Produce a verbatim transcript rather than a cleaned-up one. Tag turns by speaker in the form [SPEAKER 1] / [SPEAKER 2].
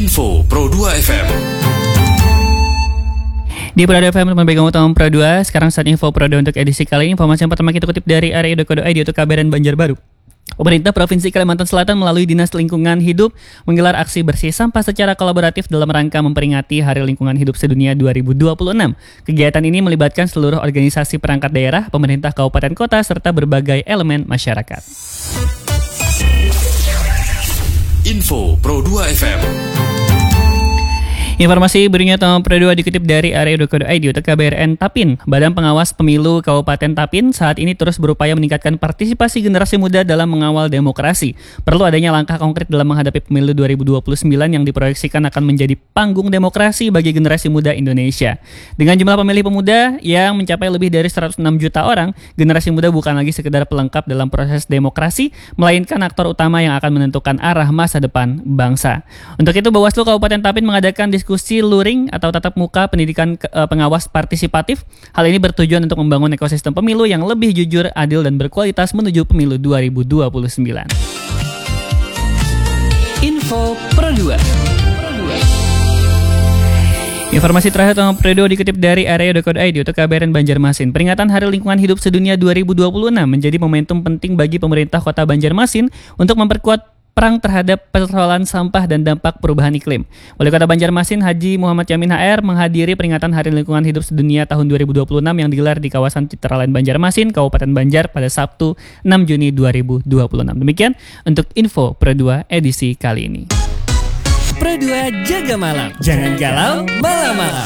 [SPEAKER 1] Info Pro dua F M.
[SPEAKER 2] Di Pro dua F M memegang utama Pro dua. Sekarang saat info Pro dua untuk edisi kali ini. Informasi yang pertama kita kutip dari r i dot co dot i d untuk kabaran Banjarbaru. Pemerintah Provinsi Kalimantan Selatan melalui Dinas Lingkungan Hidup menggelar aksi bersih sampah secara kolaboratif dalam rangka memperingati Hari Lingkungan Hidup Sedunia dua ribu dua puluh enam. Kegiatan ini melibatkan seluruh organisasi perangkat daerah, pemerintah kabupaten kota, serta berbagai elemen masyarakat.
[SPEAKER 1] Info Pro dua F M.
[SPEAKER 2] Informasi berikutnya tentang Pro dua dikutip dari r i dot co dot i d untuk K B R N Tapin. Badan Pengawas Pemilu Kabupaten Tapin saat ini terus berupaya meningkatkan partisipasi generasi muda dalam mengawal demokrasi. Perlu adanya langkah konkret dalam menghadapi pemilu dua ribu dua puluh sembilan yang diproyeksikan akan menjadi panggung demokrasi bagi generasi muda Indonesia. Dengan jumlah pemilih pemuda yang mencapai lebih dari seratus enam juta orang, generasi muda bukan lagi sekedar pelengkap dalam proses demokrasi, melainkan aktor utama yang akan menentukan arah masa depan bangsa. Untuk itu, Bawaslu Kabupaten Tapin mengadakan diskusi Diskusi luring atau tatap muka pendidikan pengawas partisipatif. Hal ini bertujuan untuk membangun ekosistem pemilu yang lebih jujur, adil, dan berkualitas menuju pemilu dua ribu dua puluh sembilan.
[SPEAKER 1] Info Pro dua.
[SPEAKER 2] Informasi terakhir tentang Pro dua dikutip dari r i dot co dot i d untuk K B R N Banjarmasin. Peringatan Hari Lingkungan Hidup Sedunia dua ribu dua puluh enam menjadi momentum penting bagi pemerintah Kota Banjarmasin untuk memperkuat perang terhadap persoalan sampah dan dampak perubahan iklim. Wali Kota Banjarmasin Haji Muhammad Yamin H R menghadiri peringatan Hari Lingkungan Hidup Sedunia tahun dua ribu dua puluh enam yang digelar di kawasan Citraland Banjarmasin, Kabupaten Banjar pada Sabtu enam Juni dua ribu dua puluh enam. Demikian untuk info Pro dua edisi kali ini.
[SPEAKER 1] Pro dua jaga malam. Jangan galau malam-malam.